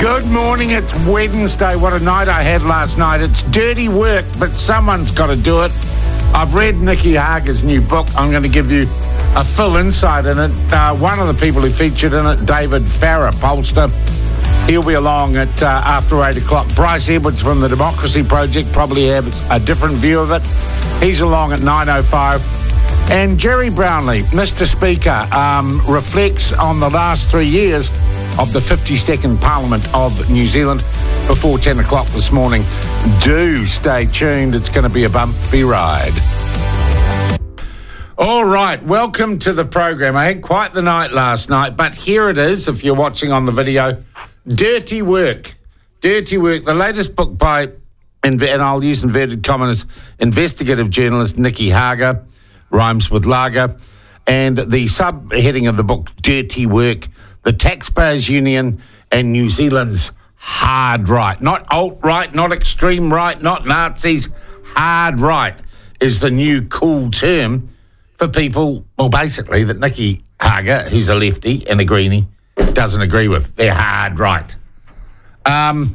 Good morning, it's Wednesday. What a night I had last night. It's dirty work, but someone's got to do it. I've read Nicky Hager's new book. I'm going to give you a full insight in it. One of the people who featured in it, David Farrar, pollster, he'll be along at after 8 o'clock. Bryce Edwards from the Democracy Project probably has a different view of it. He's along at 9:05. And Jerry Brownlee, Mr. Speaker, reflects on the last 3 years of the 52nd Parliament of New Zealand before 10 o'clock this morning. Do stay tuned. It's going to be a bumpy ride. All right, welcome to the program. I had quite the night last night, but here it is, if you're watching on the video. Dirty Work. Dirty Work, the latest book by, and I'll use inverted commas, investigative journalist Nicky Hager, rhymes with lager, and the subheading of the book, Dirty Work, the Taxpayers Union and New Zealand's hard right. Not alt-right, not extreme right, not Nazis. Hard right is the new cool term for people, well, basically, that Nicky Hager, who's a lefty and a greenie, doesn't agree with. They're hard right. I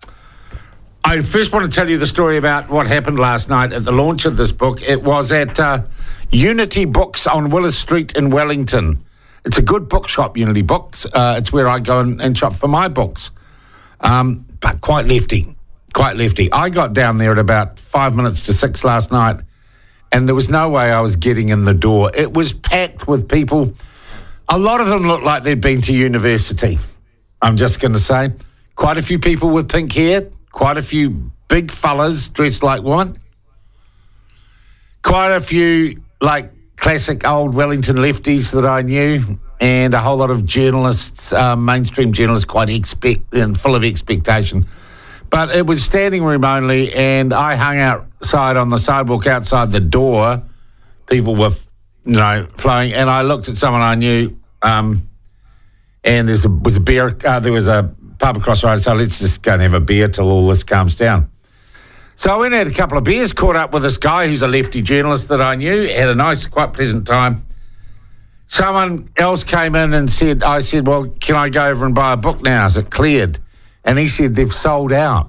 first want to tell you the story about what happened last night at the launch of this book. It was at Unity Books on Willis Street in Wellington. It's a good bookshop, Unity Books. It's where I go and shop for my books. But quite lefty. I got down there at about 5 minutes to 6 last night, and there was no way I was getting in the door. It was packed with people. A lot of them looked like they'd been to university. I'm just going to say. Quite a few people with pink hair. Quite a few big fellas dressed like women. Quite a few, like, classic old Wellington lefties that I knew, and a whole lot of journalists, mainstream journalists, quite full of expectation. But it was standing room only, and I hung outside on the sidewalk outside the door. People were, flowing, and I looked at someone I knew, and there was a beer. There was a pub across the road, so let's just go and have a beer till all this calms down. So I went and had a couple of beers, caught up with this guy who's a lefty journalist that I knew, had a nice, quite pleasant time. Someone else came in and I said, well, can I go over and buy a book now? Is it cleared? And he said, they've sold out.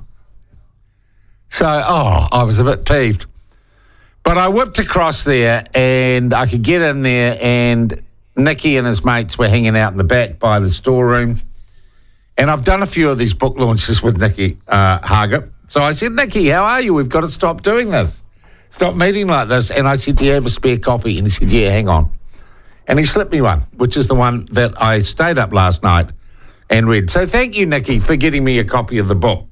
So, I was a bit peeved. But I whipped across there and I could get in there, and Nicky and his mates were hanging out in the back by the storeroom. And I've done a few of these book launches with Nicky Hager. So I said, Nicky, how are you? We've got to stop doing this. Stop meeting like this. And I said, do you have a spare copy? And he said, yeah, hang on. And he slipped me one, which is the one that I stayed up last night and read. So thank you, Nicky, for getting me a copy of the book.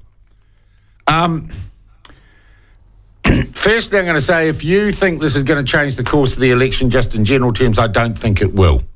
Firstly, I'm going to say, if you think this is going to change the course of the election just in general terms, I don't think it will.